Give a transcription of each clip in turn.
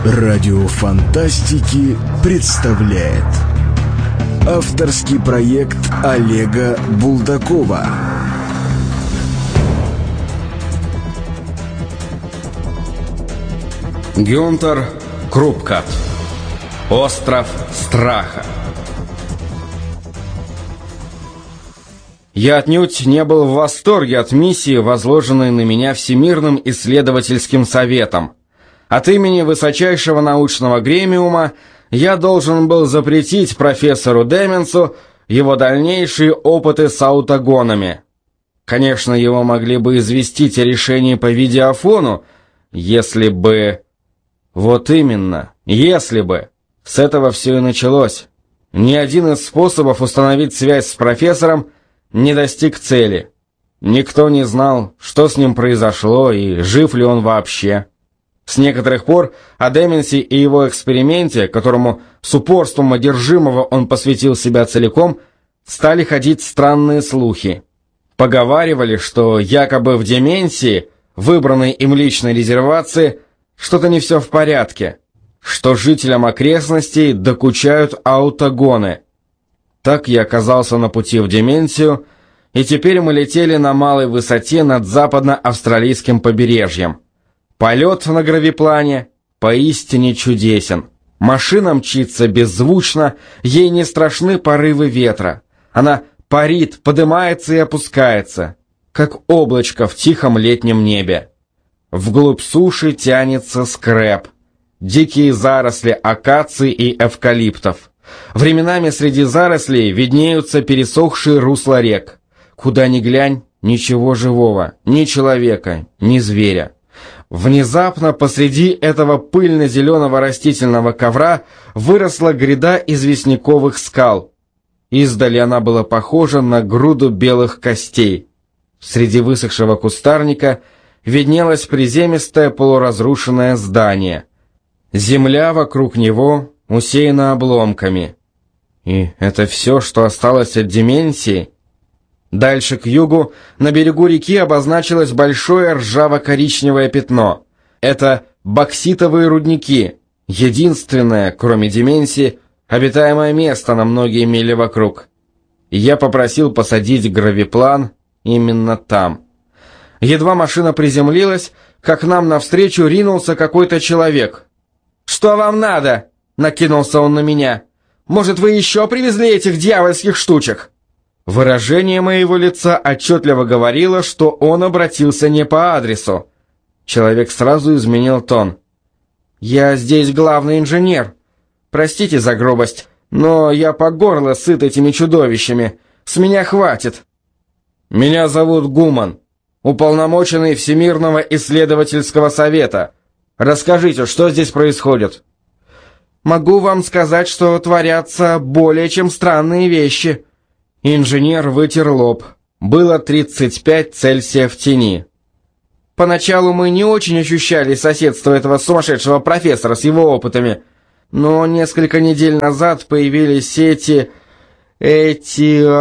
Радио Фантастики представляет авторский проект Олега Булдакова. Гюнтер Крупкат. Остров страха. Я отнюдь не был в восторге от миссии, возложенной на меня Всемирным исследовательским советом. От имени высочайшего научного гремиума я должен был запретить профессору Деменсу его дальнейшие опыты с аутогонами. Конечно, его могли бы известить о решении по видеофону, если бы... Вот именно, если бы. С этого все и началось. Ни один из способов установить связь с профессором не достиг цели. Никто не знал, что с ним произошло и жив ли он вообще. С некоторых пор о Деменсе и его эксперименте, которому с упорством одержимого он посвятил себя целиком, стали ходить странные слухи. Поговаривали, что якобы в Деменсии, выбранной им личной резервации, что-то не все в порядке, что жителям окрестностей докучают аутогоны. Так я оказался на пути в Деменсию, и теперь мы летели на малой высоте над западно-австралийским побережьем. Полет на гравиплане поистине чудесен. Машина мчится беззвучно, ей не страшны порывы ветра. Она парит, поднимается и опускается, как облачко в тихом летнем небе. Вглубь суши тянется скрэп, дикие заросли акаций и эвкалиптов. Временами среди зарослей виднеются пересохшие русла рек. Куда ни глянь, ничего живого, ни человека, ни зверя. Внезапно посреди этого пыльно-зеленого растительного ковра выросла гряда известняковых скал. Издали она была похожа на груду белых костей. Среди высохшего кустарника виднелось приземистое полуразрушенное здание. Земля вокруг него усеяна обломками. И это все, что осталось от Деменсии? Дальше к югу, на берегу реки, обозначилось большое ржаво-коричневое пятно. Это бокситовые рудники, единственное, кроме Деменсии, обитаемое место на многие мили вокруг. И я попросил посадить гравиплан именно там. Едва машина приземлилась, как к нам навстречу ринулся какой-то человек. «Что вам надо?» — накинулся он на меня. «Может, вы еще привезли этих дьявольских штучек?» Выражение моего лица отчетливо говорило, что он обратился не по адресу. Человек сразу изменил тон. «Я здесь главный инженер. Простите за грубость, но я по горло сыт этими чудовищами. С меня хватит». «Меня зовут Гуман, уполномоченный Всемирного исследовательского совета. Расскажите, что здесь происходит?» «Могу вам сказать, что творятся более чем странные вещи». Инженер вытер лоб. Было 35 Цельсия в тени. «Поначалу мы не очень ощущали соседство этого сумасшедшего профессора с его опытами, но несколько недель назад появились эти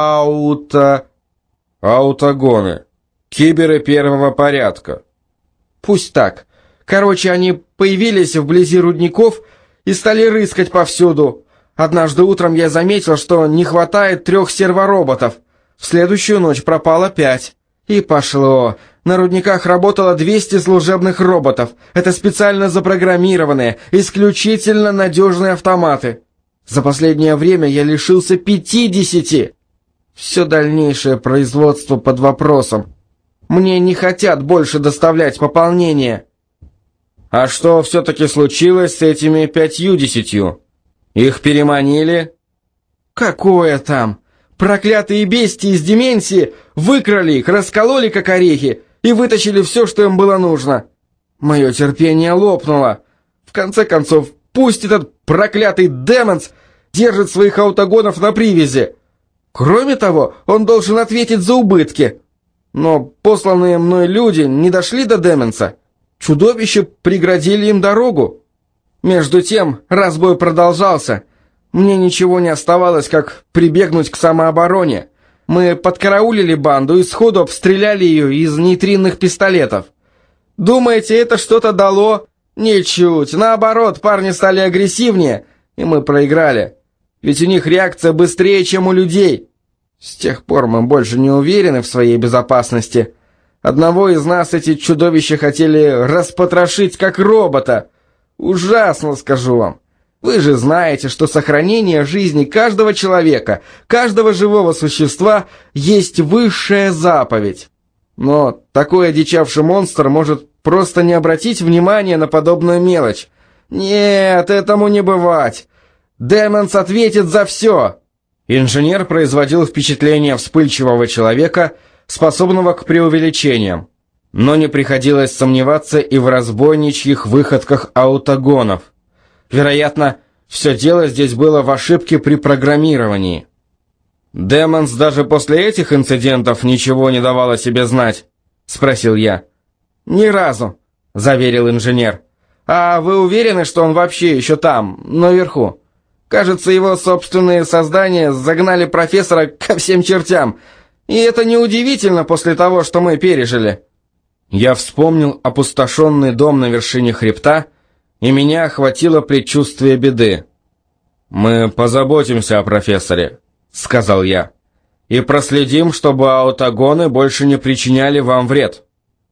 аутогоны. Киберы первого порядка». «Пусть так. Короче, они появились вблизи рудников и стали рыскать повсюду. Однажды утром я заметил, что не хватает 3 сервороботов. В следующую ночь пропало 5. И пошло. На рудниках работало 200 служебных роботов. Это специально запрограммированные, исключительно надежные автоматы. За последнее время я лишился 50. Все дальнейшее производство под вопросом. Мне не хотят больше доставлять пополнение». «А что все-таки случилось с этими 50? Их переманили?» «Какое там? Проклятые бестии из Деменсии выкрали их, раскололи как орехи и вытащили все, что им было нужно. Мое терпение лопнуло. В конце концов, пусть этот проклятый Деменс держит своих аутогонов на привязи. Кроме того, он должен ответить за убытки. Но посланные мной люди не дошли до Деменса. Чудовища преградили им дорогу. Между тем, разбой продолжался. Мне ничего не оставалось, как прибегнуть к самообороне. Мы подкараулили банду и сходу обстреляли ее из нейтринных пистолетов. Думаете, это что-то дало? Ничуть. Наоборот, парни стали агрессивнее, и мы проиграли. Ведь у них реакция быстрее, чем у людей. С тех пор мы больше не уверены в своей безопасности. Одного из нас эти чудовища хотели распотрошить как робота. Ужасно, скажу вам. Вы же знаете, что сохранение жизни каждого человека, каждого живого существа есть высшая заповедь. Но такой одичавший монстр может просто не обратить внимания на подобную мелочь. Нет, этому не бывать. Демонс ответит за все. Инженер производил впечатление вспыльчивого человека, способного к преувеличениям. Но не приходилось сомневаться и в разбойничьих выходках аутогонов. Вероятно, все дело здесь было в ошибке при программировании. «Демонс даже после этих инцидентов ничего не давал о себе знать?» — спросил я. «Ни разу», — заверил инженер. «А вы уверены, что он вообще еще там, наверху? Кажется, его собственные создания загнали профессора ко всем чертям, и это неудивительно после того, что мы пережили». Я вспомнил опустошенный дом на вершине хребта, и меня охватило предчувствие беды. «Мы позаботимся о профессоре», — сказал я, — «и проследим, чтобы аутогоны больше не причиняли вам вред».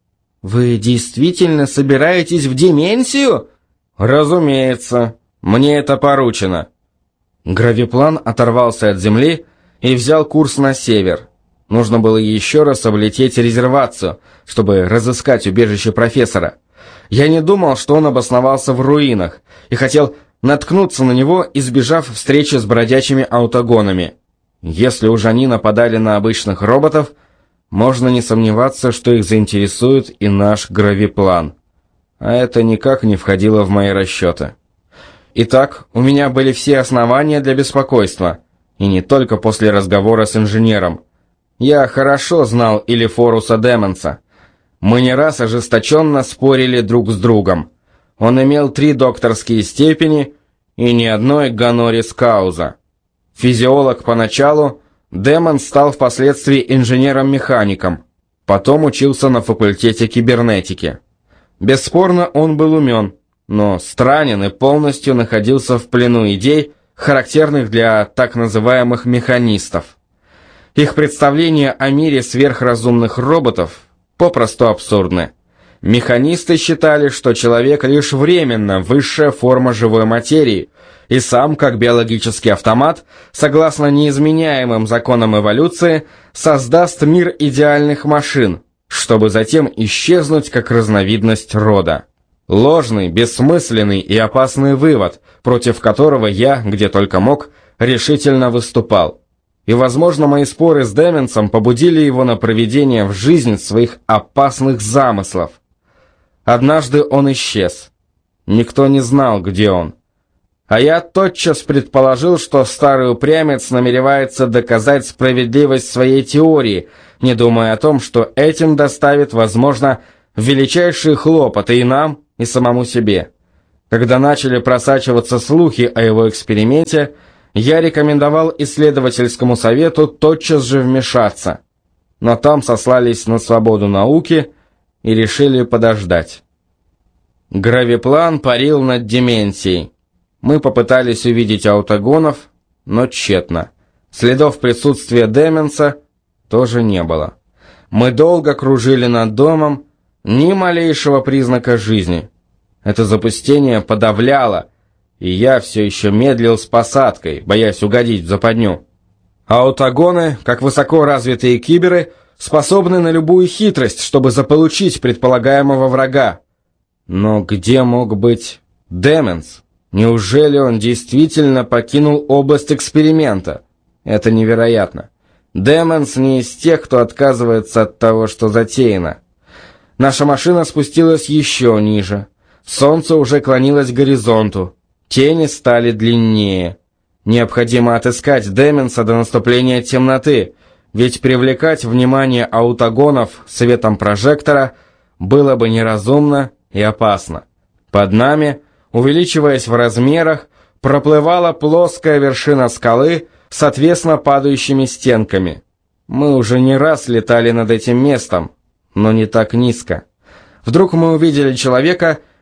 «Вы действительно собираетесь в Деменсию?» «Разумеется, мне это поручено». Гравиплан оторвался от земли и взял курс на север. Нужно было еще раз облететь резервацию, чтобы разыскать убежище профессора. Я не думал, что он обосновался в руинах, и хотел наткнуться на него, избежав встречи с бродячими аутогонами. Если уж они нападали на обычных роботов, можно не сомневаться, что их заинтересует и наш гравиплан. А это никак не входило в мои расчеты. Итак, у меня были все основания для беспокойства, и не только после разговора с инженером. Я хорошо знал Илифоруса Демонса. Мы не раз ожесточенно спорили друг с другом. Он имел 3 докторские степени и ни одной гонорис кауза. Физиолог поначалу, Демонс стал впоследствии инженером-механиком. Потом учился на факультете кибернетики. Бесспорно, он был умен, но странен и полностью находился в плену идей, характерных для так называемых механистов. Их представления о мире сверхразумных роботов попросту абсурдны. Механисты считали, что человек лишь временно высшая форма живой материи, и сам, как биологический автомат, согласно неизменяемым законам эволюции, создаст мир идеальных машин, чтобы затем исчезнуть как разновидность рода. Ложный, бессмысленный и опасный вывод, против которого я, где только мог, решительно выступал. И, возможно, мои споры с Демонсом побудили его на проведение в жизнь своих опасных замыслов. Однажды он исчез. Никто не знал, где он. А я тотчас предположил, что старый упрямец намеревается доказать справедливость своей теории, не думая о том, что этим доставит, возможно, величайшие хлопоты и нам, и самому себе. Когда начали просачиваться слухи о его эксперименте, я рекомендовал исследовательскому совету тотчас же вмешаться, но там сослались на свободу науки и решили подождать. Гравиплан парил над Деменсией. Мы попытались увидеть аутогонов, но тщетно. Следов присутствия Демонса тоже не было. Мы долго кружили над домом, ни малейшего признака жизни. Это запустение подавляло, и я все еще медлил с посадкой, боясь угодить в западню. Аутогоны, как высоко развитые киберы, способны на любую хитрость, чтобы заполучить предполагаемого врага. Но где мог быть Демонс? Неужели он действительно покинул область эксперимента? Это невероятно. Демонс не из тех, кто отказывается от того, что затеяно. Наша машина спустилась еще ниже. Солнце уже клонилось к горизонту. Тени стали длиннее. Необходимо отыскать Демонса до наступления темноты, ведь привлекать внимание аутогонов светом прожектора было бы неразумно и опасно. Под нами, увеличиваясь в размерах, проплывала плоская вершина скалы с отвесно падающими стенками. Мы уже не раз летали над этим местом, но не так низко. Вдруг мы увидели человека,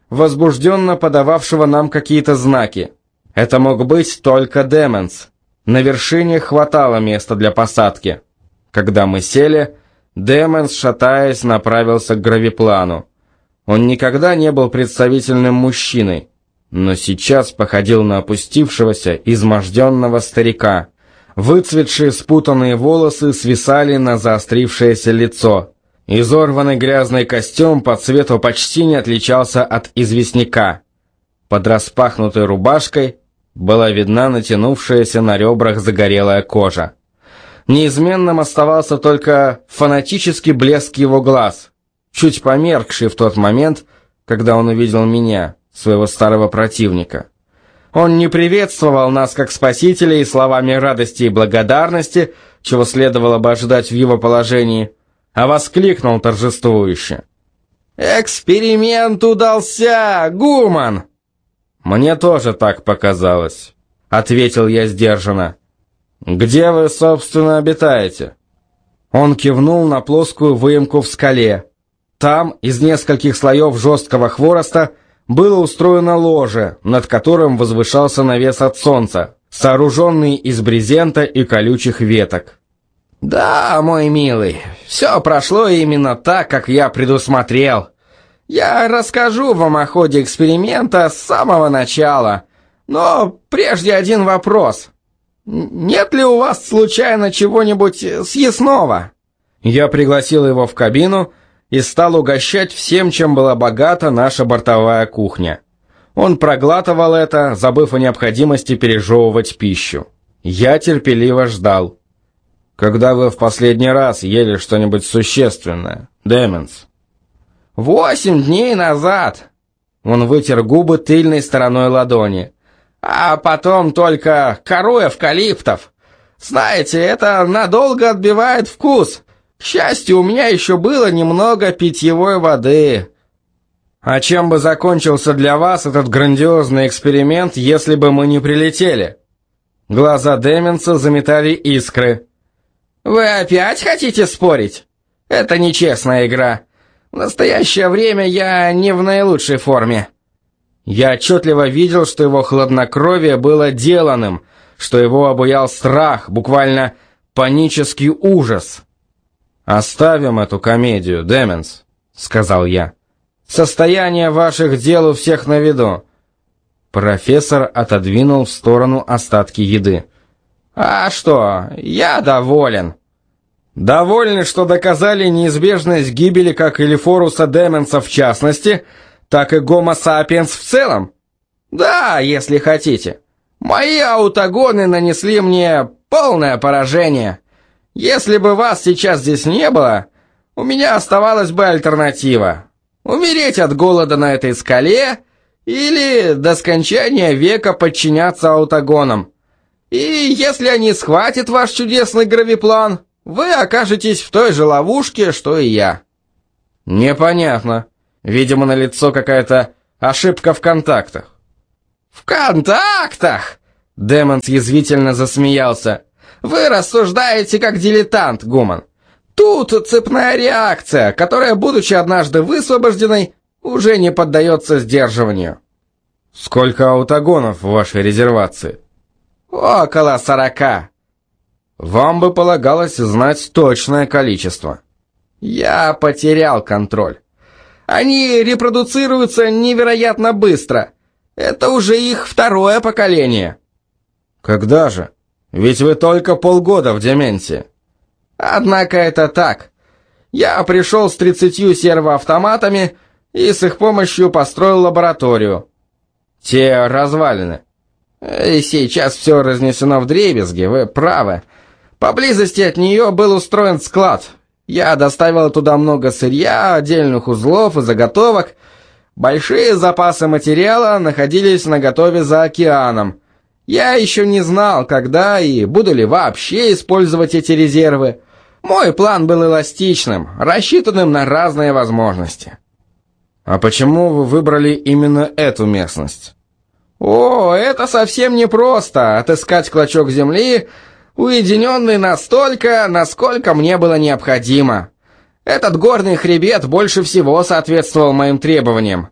возбужденно подававшего нам какие-то знаки. Это мог быть только Деменс. На вершине хватало места для посадки. Когда мы сели, Деменс, шатаясь, направился к гравиплану. Он никогда не был представительным мужчиной, но сейчас походил на опустившегося, изможденного старика. Выцветшие спутанные волосы свисали на заострившееся лицо. Изорванный грязный костюм по цвету почти не отличался от известняка. Под распахнутой рубашкой была видна натянувшаяся на ребрах загорелая кожа. Неизменным оставался только фанатический блеск его глаз, чуть померкший в тот момент, когда он увидел меня, своего старого противника. Он не приветствовал нас как спасителей словами радости и благодарности, чего следовало бы ожидать в его положении, а воскликнул торжествующе: «Эксперимент удался, Гуман!» «Мне тоже так показалось», — ответил я сдержанно. «Где вы, собственно, обитаете?» Он кивнул на плоскую выемку в скале. Там, из нескольких слоев жесткого хвороста, было устроено ложе, над которым возвышался навес от солнца, сооруженный из брезента и колючих веток. «Да, мой милый, все прошло именно так, как я предусмотрел. Я расскажу вам о ходе эксперимента с самого начала, но прежде один вопрос. Нет ли у вас случайно чего-нибудь съестного?» Я пригласил его в кабину и стал угощать всем, чем была богата наша бортовая кухня. Он проглатывал это, забыв о необходимости пережевывать пищу. Я терпеливо ждал. «Когда вы в последний раз ели что-нибудь существенное, Деменс?» 8 дней назад. Он вытер губы тыльной стороной ладони. А потом только кору эвкалиптов. Знаете, это надолго отбивает вкус. К счастью, у меня еще было немного питьевой воды. А чем бы закончился для вас этот грандиозный эксперимент, если бы мы не прилетели? Глаза Деменса заметали искры. Вы опять хотите спорить? Это нечестная игра. В настоящее время я не в наилучшей форме. Я отчетливо видел, что его хладнокровие было деланным, что его обуял страх, буквально панический ужас. «Оставим эту комедию, Деменс», — сказал я. «Состояние ваших дел у всех на виду». Профессор отодвинул в сторону остатки еды. «А что, я доволен». «Довольны, что доказали неизбежность гибели как Элифоруса Деменса в частности, так и Гомо сапиенс в целом?» «Да, если хотите. Мои аутогоны нанесли мне полное поражение. Если бы вас сейчас здесь не было, у меня оставалась бы альтернатива. Умереть от голода на этой скале или до скончания века подчиняться аутогонам. И если они схватят ваш чудесный гравиплан, вы окажетесь в той же ловушке, что и я». «Непонятно. Видимо, налицо какая-то ошибка в контактах». «В контактах?» Деменс язвительно засмеялся. «Вы рассуждаете как дилетант, Гуман. Тут цепная реакция, которая, будучи однажды высвобожденной, уже не поддается сдерживанию». «Сколько аутогонов в вашей резервации?» «Около 40. «Вам бы полагалось знать точное количество». «Я потерял контроль. Они репродуцируются невероятно быстро. Это уже их второе поколение». «Когда же? Ведь вы только полгода в деменции». «Однако это так. Я пришел с 30 сервоавтоматами и с их помощью построил лабораторию». «Те развалины». «И сейчас все разнесено вдребезги, вы правы. Поблизости от нее был устроен склад. Я доставил туда много сырья, отдельных узлов и заготовок. Большие запасы материала находились наготове за океаном. Я еще не знал, когда и буду ли вообще использовать эти резервы. Мой план был эластичным, рассчитанным на разные возможности». «А почему вы выбрали именно эту местность?» «О, это совсем непросто, отыскать клочок земли, уединенный настолько, насколько мне было необходимо. Этот горный хребет больше всего соответствовал моим требованиям.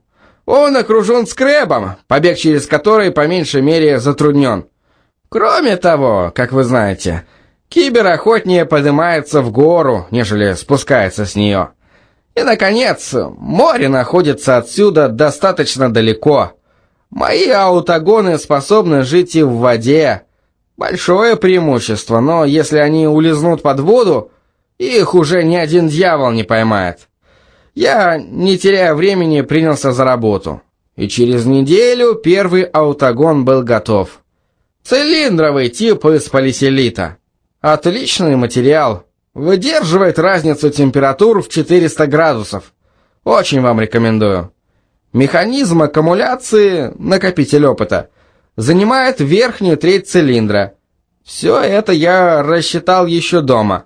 Он окружен скребом, побег через который по меньшей мере затруднен. Кроме того, как вы знаете, кибер охотнее поднимается в гору, нежели спускается с нее. И, наконец, море находится отсюда достаточно далеко. Мои аутогоны способны жить и в воде. Большое преимущество, но если они улизнут под воду, их уже ни один дьявол не поймает. Я, не теряя времени, принялся за работу. И через неделю первый аутогон был готов. Цилиндровый тип из полиселита. Отличный материал. Выдерживает разницу температур в 400 градусов. Очень вам рекомендую. Механизм аккумуляции, накопитель опыта, занимает верхнюю треть цилиндра. Все это я рассчитал еще дома.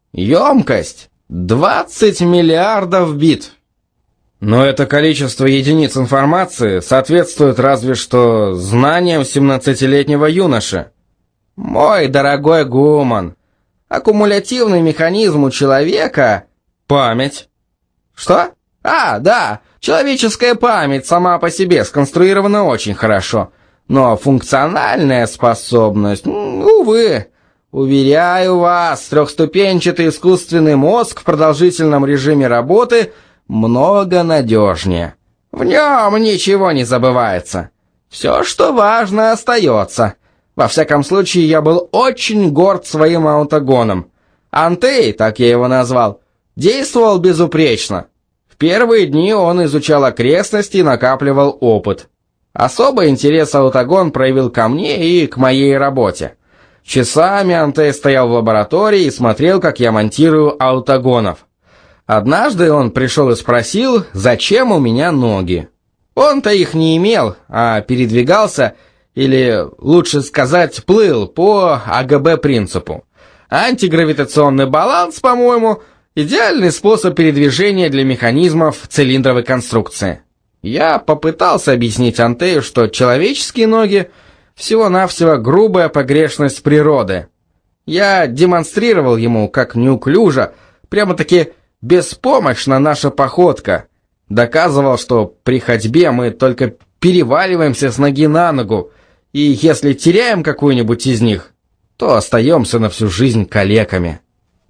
Емкость 20 миллиардов бит. Но это количество единиц информации соответствует разве что знаниям 17-летнего юноши. Мой дорогой Гуман, аккумулятивный механизм у человека — память. Что? Да, человеческая память сама по себе сконструирована очень хорошо. Но функциональная способность, увы. Уверяю вас, трехступенчатый искусственный мозг в продолжительном режиме работы много надежнее. В нем ничего не забывается. Все, что важно, остается. Во всяком случае, я был очень горд своим аутогоном. Антей, так я его назвал, действовал безупречно. В первые дни он изучал окрестности и накапливал опыт. Особый интерес аутогон проявил ко мне и к моей работе. Часами Антей стоял в лаборатории и смотрел, как я монтирую аутогонов. Однажды он пришел и спросил, зачем у меня ноги. Он-то их не имел, а передвигался, или, лучше сказать, плыл по АГБ-принципу. Антигравитационный баланс, по-моему, идеальный способ передвижения для механизмов цилиндровой конструкции. Я попытался объяснить Антею, что человеческие ноги всего-навсего грубая погрешность природы. Я демонстрировал ему, как неуклюжа, прямо-таки беспомощна наша походка. Доказывал, что при ходьбе мы только переваливаемся с ноги на ногу, и если теряем какую-нибудь из них, то остаемся на всю жизнь калеками.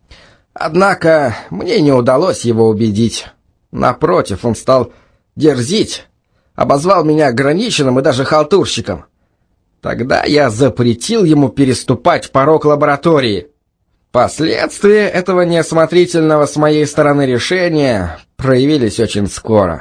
Однако мне не удалось его убедить. Напротив, он стал дерзить, обозвал меня ограниченным и даже халтурщиком. Тогда я запретил ему переступать порог лаборатории. Последствия этого неосмотрительного с моей стороны решения проявились очень скоро.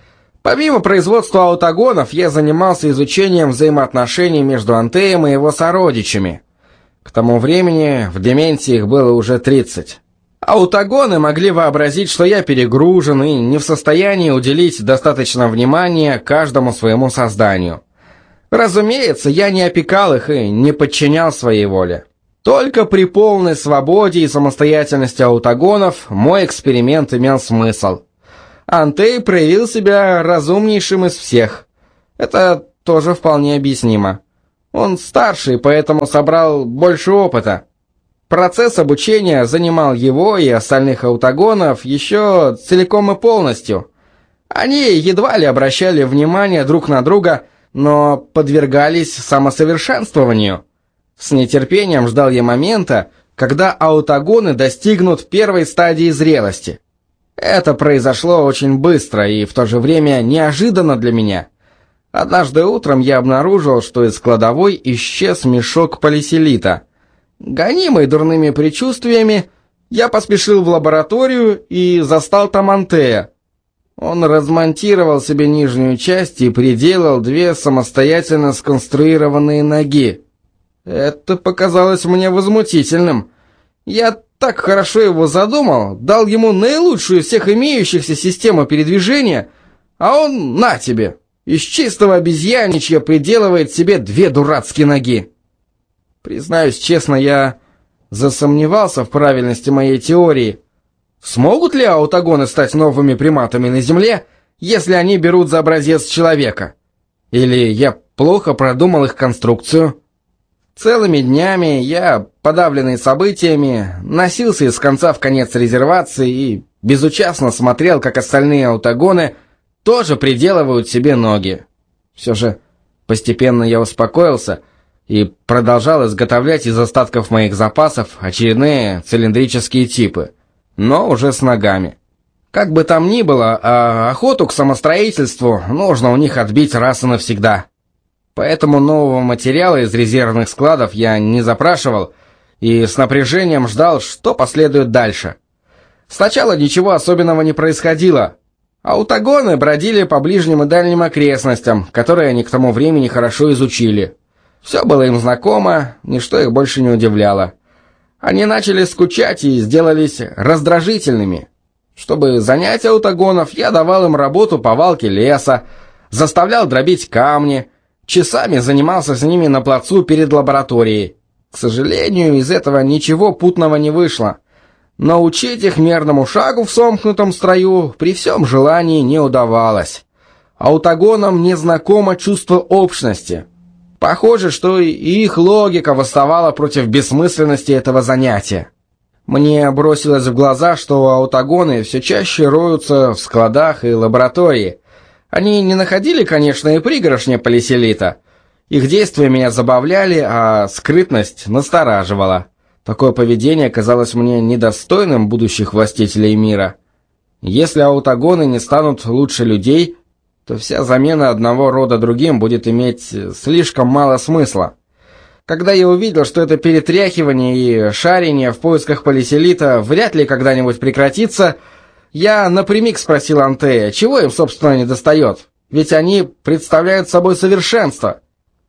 Помимо производства аутогонов, я занимался изучением взаимоотношений между Антеем и его сородичами. К тому времени в дементе их было уже 30. Аутогоны могли вообразить, что я перегружен и не в состоянии уделить достаточно внимания каждому своему созданию. Разумеется, я не опекал их и не подчинял своей воле. Только при полной свободе и самостоятельности аутогонов мой эксперимент имел смысл. Антей проявил себя разумнейшим из всех. Это тоже вполне объяснимо. Он старший, поэтому собрал больше опыта. Процесс обучения занимал его и остальных аутогонов еще целиком и полностью. Они едва ли обращали внимание друг на друга, но подвергались самосовершенствованию. С нетерпением ждал я момента, когда аутогоны достигнут первой стадии зрелости. Это произошло очень быстро и в то же время неожиданно для меня. Однажды утром я обнаружил, что из кладовой исчез мешок полиселита. Гонимый дурными предчувствиями, я поспешил в лабораторию и застал там Антея. Он размонтировал себе нижнюю часть и приделал 2 самостоятельно сконструированные ноги. Это показалось мне возмутительным. Я так хорошо его задумал, дал ему наилучшую из всех имеющихся систему передвижения, а он, на тебе, из чистого обезьяничья приделывает себе 2 дурацкие ноги. Признаюсь честно, я засомневался в правильности моей теории. Смогут ли аутогоны стать новыми приматами на Земле, если они берут за образец человека? Или я плохо продумал их конструкцию? Целыми днями я, подавленный событиями, носился из конца в конец резервации и безучастно смотрел, как остальные аутогоны тоже приделывают себе ноги. Все же постепенно я успокоился и продолжал изготовлять из остатков моих запасов очередные цилиндрические типы, но уже с ногами. Как бы там ни было, а охоту к самостроительству нужно у них отбить раз и навсегда. Поэтому нового материала из резервных складов я не запрашивал и с напряжением ждал, что последует дальше. Сначала ничего особенного не происходило. Аутогоны бродили по ближним и дальним окрестностям, которые они к тому времени хорошо изучили. Все было им знакомо, ничто их больше не удивляло. Они начали скучать и сделались раздражительными. Чтобы занять аутогонов, я давал им работу по валке леса, заставлял дробить камни, часами занимался с ними на плацу перед лабораторией. К сожалению, из этого ничего путного не вышло. Научить их мерному шагу в сомкнутом строю при всем желании не удавалось. Аутогонам незнакомо чувство общности. Похоже, что и их логика восставала против бессмысленности этого занятия. Мне бросилось в глаза, что аутогоны все чаще роются в складах и лаборатории. Они не находили, конечно, и пригоршни полиселита. Их действия меня забавляли, а скрытность настораживала. Такое поведение казалось мне недостойным будущих властителей мира. Если аутогоны не станут лучше людей, то вся замена одного рода другим будет иметь слишком мало смысла. Когда я увидел, что это перетряхивание и шарение в поисках полиселита вряд ли когда-нибудь прекратится, я напрямик спросил Антея, чего им, собственно, недостает, ведь они представляют собой совершенство.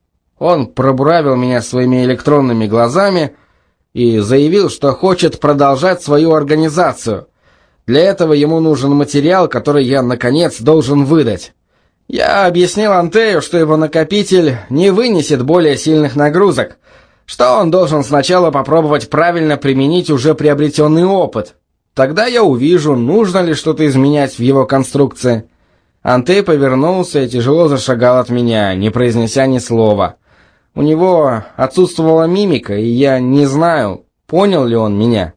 Он пробуравил меня своими электронными глазами и заявил, что хочет продолжать свою организацию. Для этого ему нужен материал, который я, наконец, должен выдать. Я объяснил Антею, что его накопитель не вынесет более сильных нагрузок, что он должен сначала попробовать правильно применить уже приобретенный опыт. Тогда я увижу, нужно ли что-то изменять в его конструкции. Антей повернулся и тяжело зашагал от меня, не произнеся ни слова. У него отсутствовала мимика, и я не знаю, понял ли он меня.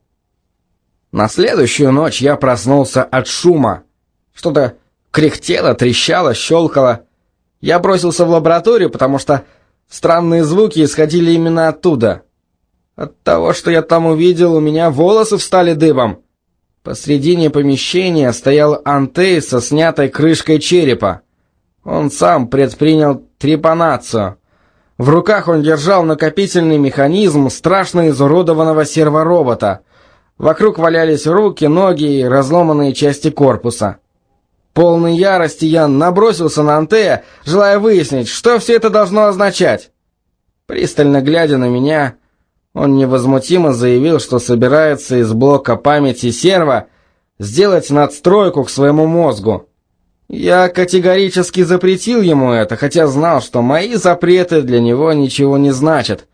На следующую ночь я проснулся от шума. Что-то кряхтело, трещало, щелкало. Я бросился в лабораторию, потому что странные звуки исходили именно оттуда. От того, что я там увидел, у меня волосы встали дыбом. Посредине помещения стоял Антей со снятой крышкой черепа. Он сам предпринял трепанацию. В руках он держал накопительный механизм страшно изуродованного серворобота. Вокруг валялись руки, ноги и разломанные части корпуса. Полной ярости я набросился на Антея, желая выяснить, что все это должно означать. Пристально глядя на меня, он невозмутимо заявил, что собирается из блока памяти серва сделать надстройку к своему мозгу. Я категорически запретил ему это, хотя знал, что мои запреты для него ничего не значат.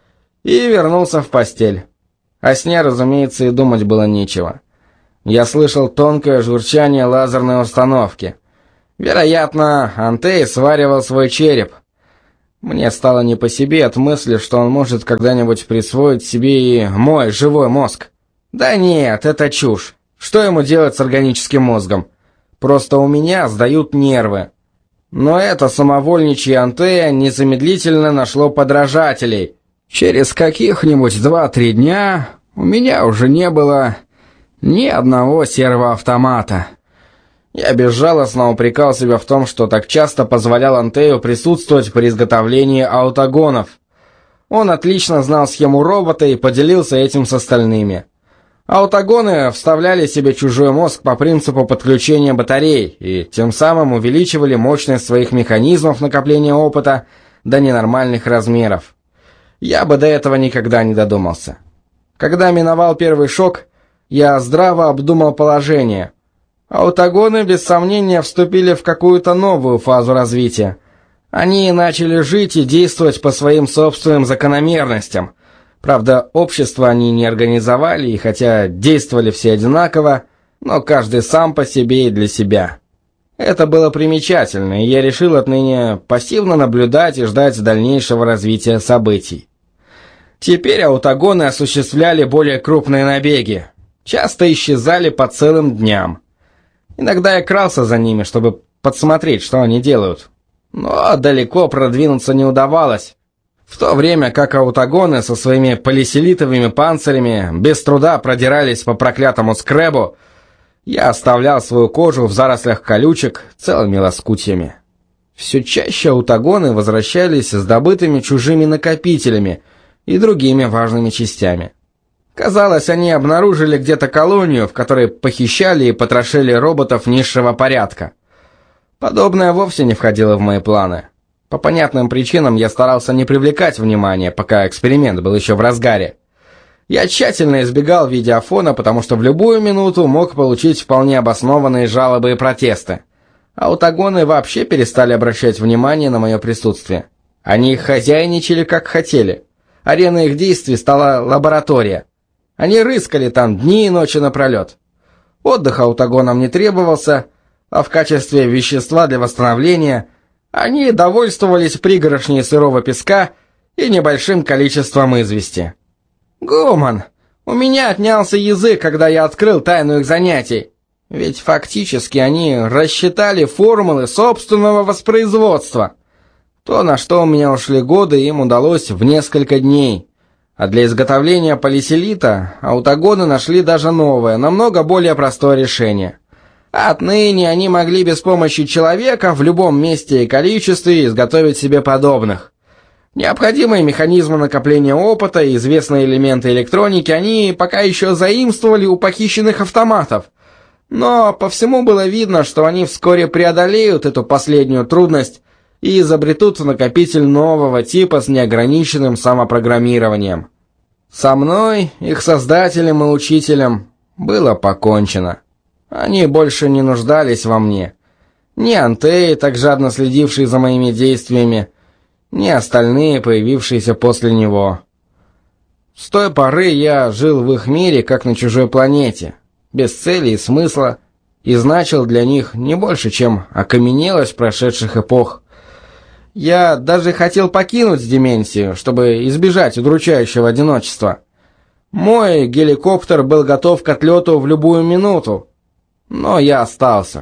И вернулся в постель. О сне, разумеется, и думать было нечего. Я слышал тонкое журчание лазерной установки. Вероятно, Антей сваривал свой череп. Мне стало не по себе от мысли, что он может когда-нибудь присвоить себе и мой живой мозг. Да нет, это чушь. Что ему делать с органическим мозгом? Просто у меня сдают нервы. Но это самовольничье Антея незамедлительно нашло подражателей. Через каких-нибудь 2-3 дня у меня уже не было ни одного сервоавтомата. Я безжалостно упрекал себя в том, что так часто позволял Антею присутствовать при изготовлении аутогонов. Он отлично знал схему робота и поделился этим с остальными. Аутогоны вставляли себе чужой мозг по принципу подключения батарей и тем самым увеличивали мощность своих механизмов накопления опыта до ненормальных размеров. Я бы до этого никогда не додумался. Когда миновал первый шок, я здраво обдумал положение. Аутогоны, без сомнения, вступили в какую-то новую фазу развития. Они начали жить и действовать по своим собственным закономерностям. Правда, общество они не организовали, и хотя действовали все одинаково, но каждый сам по себе и для себя. Это было примечательно, и я решил отныне пассивно наблюдать и ждать дальнейшего развития событий. Теперь аутогоны осуществляли более крупные набеги, часто исчезали по целым дням. Иногда я крался за ними, чтобы подсмотреть, что они делают. Но далеко продвинуться не удавалось. В то время как аутагоны со своими полиселитовыми панцирями без труда продирались по проклятому скребу, я оставлял свою кожу в зарослях колючек целыми лоскутьями. Все чаще аутагоны возвращались с добытыми чужими накопителями и другими важными частями. Казалось, они обнаружили где-то колонию, в которой похищали и потрошили роботов низшего порядка. Подобное вовсе не входило в мои планы. По понятным причинам я старался не привлекать внимания, пока эксперимент был еще в разгаре. Я тщательно избегал видеофона, потому что в любую минуту мог получить вполне обоснованные жалобы и протесты. Аутагоны вообще перестали обращать внимание на мое присутствие. Они хозяйничали как хотели. Ареной их действий стала лаборатория. Они рыскали там дни и ночи напролет. Отдых аутагонам не требовался, а в качестве вещества для восстановления они довольствовались пригоршней сырого песка и небольшим количеством извести. «Гуман, у меня отнялся язык, когда я открыл тайну их занятий. Ведь фактически они рассчитали формулы собственного воспроизводства. То, на что у меня ушли годы, им удалось в несколько дней. А для изготовления полиселита аутагоны нашли даже новое, намного более простое решение. Отныне они могли без помощи человека в любом месте и количестве изготовить себе подобных. Необходимые механизмы накопления опыта и известные элементы электроники они пока еще заимствовали у похищенных автоматов. Но по всему было видно, что они вскоре преодолеют эту последнюю трудность и изобретут накопитель нового типа с неограниченным самопрограммированием. Со мной, их создателем и учителем, было покончено. Они больше не нуждались во мне. Ни Антей, так жадно следивший за моими действиями, ни остальные, появившиеся после него. С той поры я жил в их мире, как на чужой планете, без цели и смысла, и значил для них не больше, чем окаменелость прошедших эпох. Я даже хотел покинуть Деменсию, чтобы избежать удручающего одиночества. Мой геликоптер был готов к отлету в любую минуту, но я остался.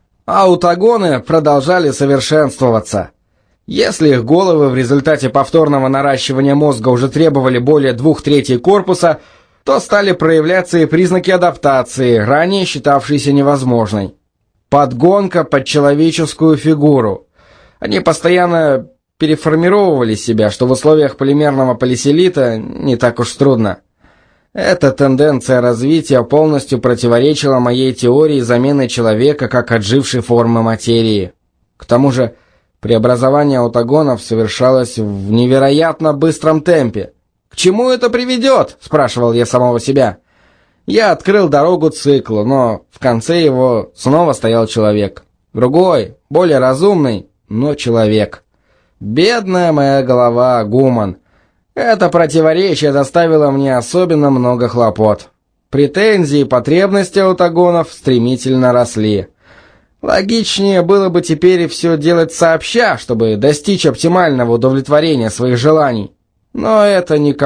Аутагоны продолжали совершенствоваться. Если их головы в результате повторного наращивания мозга уже требовали более 2/3 корпуса, то стали проявляться и признаки адаптации, ранее считавшиеся невозможной. Подгонка под человеческую фигуру. Они постоянно переформировывали себя, что в условиях полимерного полиселита не так уж трудно. Эта тенденция развития полностью противоречила моей теории замены человека как отжившей формы материи. К тому же преобразование аутагонов совершалось в невероятно быстром темпе. «К чему это приведет?» – спрашивал я самого себя. Я открыл дорогу циклу, но в конце его снова стоял человек. Другой, более разумный, но человек. Бедная моя голова, Гуман. Это противоречие доставило мне особенно много хлопот. Претензии и потребности аутагонов стремительно росли. Логичнее было бы теперь все делать сообща, чтобы достичь оптимального удовлетворения своих желаний. Но это никому